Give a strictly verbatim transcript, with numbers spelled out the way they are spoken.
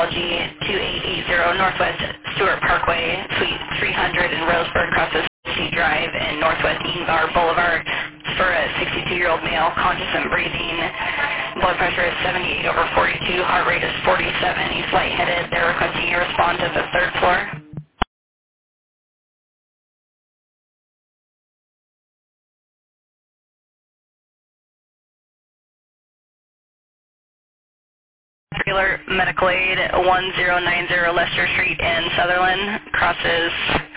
G two eight eight zero Northwest Stewart Parkway, Suite three hundred in Roseburg, crosses C Drive and Northwest Edenbar Boulevard for a sixty-two-year-old male, conscious and breathing. Blood pressure is seventy-eight over forty-two, heart rate is forty-seven. He's lightheaded. They're requesting you respond to the third floor. Trailer Medical Aid one zero nine zero Lester Street in Sutherland, crosses